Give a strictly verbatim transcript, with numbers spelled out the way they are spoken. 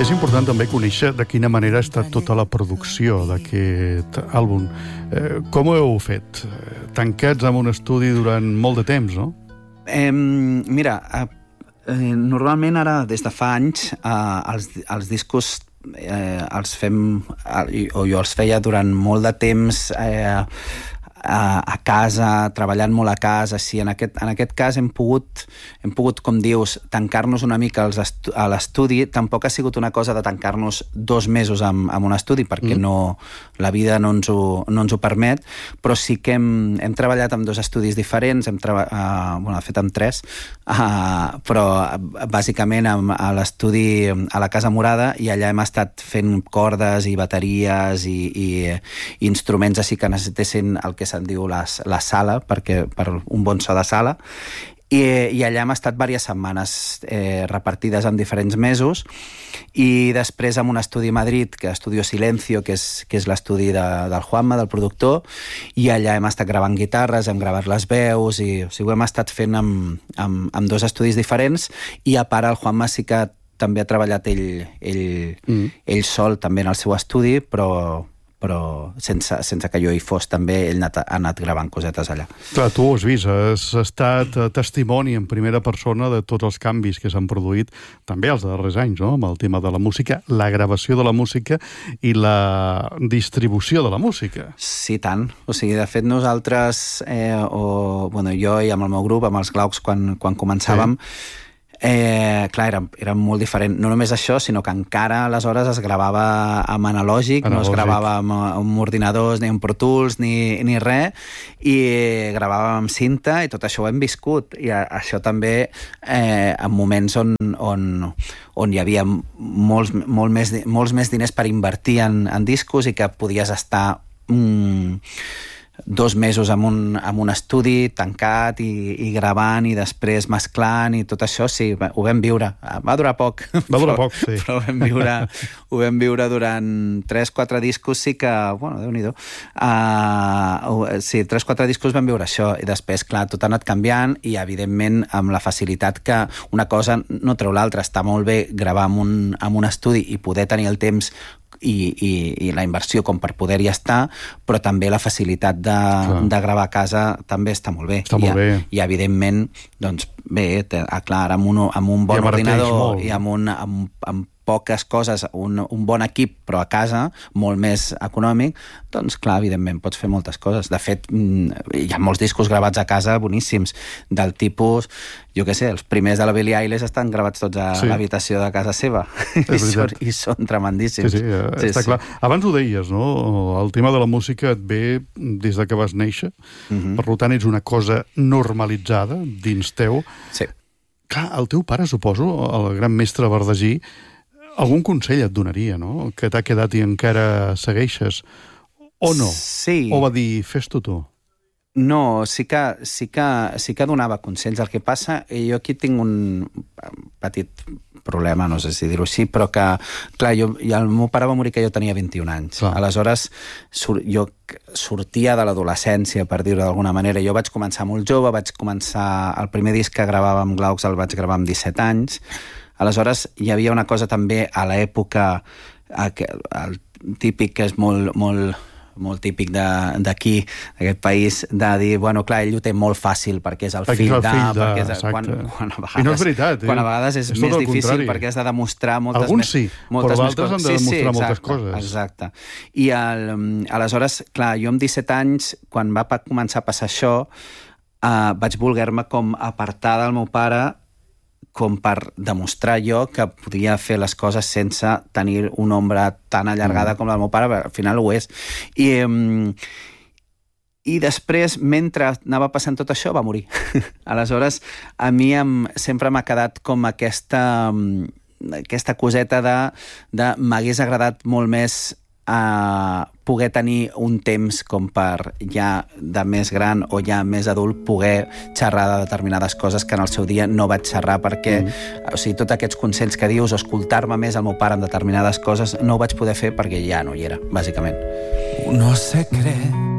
És important també conèixer de quina manera ha estat tota la producció d'aquest àlbum. Eh, com ho heu fet? Tancats en un estudi durant molt de temps, no? Eh, mira, eh, normalment ara, des de fa anys, eh, els, els discos eh, els fem, eh, o jo els feia durant molt de temps eh, a, a casa, treballant molt a casa. Sí, en aquest, en aquest cas hem pogut, hem pogut, com dius, tancar-nos una mica als estu a l'estudi. Tampoc ha sigut una cosa de tancar-nos dos mesos en, en un estudi, perquè mm. no, la vida no ens ho, no ens ho permet, però sí que hem, hem treballat amb dos estudis diferents, hem uh, bueno, de fet amb tres, uh, però bàsicament amb, a l'estudi a la Casa Morada, i allà hem estat fent cordes i bateries i, i, i instruments així que necessitessin el que se'n diu la, la sala, perquè, per un bon so de sala, i, i allà hem estat diverses setmanes eh, repartides en diferents mesos, i després en un estudi a Madrid, que és Estudio Silencio, que és, que és l'estudi de, del Juanma, del productor, i allà hem estat gravant guitarres, hem gravat les veus, i o sigui, ho hem estat fent amb, amb, amb dos estudis diferents, i a part el Juanma sí que també ha treballat ell, ell, mm. ell sol també en el seu estudi, però però sense, sense que jo hi fos també, ell ha anat, ha anat gravant cosetes allà. Clar, tu ho has vist, has estat testimoni en primera persona de tots els canvis que s'han produït, també els darrers anys, no?, amb el tema de la música, la gravació de la música i la distribució de la música. Sí, tant. O sigui, de fet, nosaltres, eh, o, bueno, jo i amb el meu grup, amb els Glaucs, quan, quan començàvem, sí. Eh, clar, era, era molt diferent. No només això, sinó que encara aleshores es gravava amb analògic, analògic. No es gravava amb, amb ordinadors, ni amb Pro Tools, ni, ni res, i gravàvem amb cinta, i tot això ho hem viscut. I a, això també eh, en moments on, on, on hi havia molts, molt més, molts més diners per invertir en, en discos, i que podies estar Mm, dos mesos en un, en un estudi tancat i, i gravant i després mesclant i tot això, sí, ho vam viure. Va durar poc. Va durar poc, sí. Però ho vam viure, ho vam viure durant tres quatre discos, sí que, bueno, Déu-n'hi-do. Uh, sí, tres quatre discos vam viure això, i després, clar, tot ha anat canviant, i evidentment amb la facilitat que una cosa no treu l'altra. Està molt bé gravar en un, en un estudi i poder tenir el temps I, i, i la inversió com per poder-hi estar, però també la facilitat de, de gravar a casa també està molt bé. Està molt I, bé. I evidentment, doncs bé, te, clar, amb un, amb un bon ordinador i amb, un, amb, amb poques coses, un, un bon equip, però a casa, molt més econòmic, doncs clar, evidentment, pots fer moltes coses. De fet, hi ha molts discos gravats a casa boníssims, del tipus, jo què sé, els primers de la Billie Eilish estan gravats tots a sí. l'habitació de casa seva, I són, i són tremendíssims. Sí, sí, sí, està sí. clar. Abans ho deies, no? El tema de la música et ve des de que vas néixer, mm-hmm. per tant ets una cosa normalitzada dins teu. Sí. Clar, el teu pare, suposo, el gran mestre Verdagí, algun consell et donaria, no?, que t'ha quedat i encara segueixes, o no? Sí. O va dir, fes-t'ho tu? No, sí que, sí, que, sí que donava consells. El que passa, jo aquí tinc un petit problema, no sé si dir-ho així, però que, clar, jo, el meu pare va morir que jo tenia vint-i-un anys. Clar. Aleshores, sur, jo sortia de l'adolescència, per dir-ho d'alguna manera. Jo vaig començar molt jove, vaig començar... El primer disc que gravava amb Glaucs el vaig gravar amb disset anys. Aleshores, hi havia una cosa també a l'època, el típic que és molt, molt, molt típic d'aquí, d'aquest país, de dir, bueno, clar, ell ho té molt fàcil perquè és el perquè fill de... de... Perquè és, quan, quan a vegades, I no és veritat. Eh? Quan a vegades és, és més difícil contrari. Perquè has de demostrar moltes Alguns més, sí, moltes però d'altres han de demostrar sí, sí, moltes exacte, coses. Exacte. I el, aleshores, clar, jo amb disset anys, quan va començar a passar això, eh, vaig voler-me com apartar del meu pare, com per demostrar jo que podia fer les coses sense tenir una ombra tan allargada mm. com la del meu pare, al final ho és. I, um, i després, mentre anava passant tot això, va morir. Aleshores, a mi em, sempre m'ha quedat com aquesta, aquesta coseta de, de m'hagués agradat molt més a poder tenir un temps com per ja de més gran o ja més adult poder xerrar de determinades coses que en el seu dia no vaig xerrar perquè, mm. o sigui, tots aquests consells que dius o escoltar-me més al meu pare en determinades coses no ho vaig poder fer perquè ja no hi era, bàsicament. Uno se cree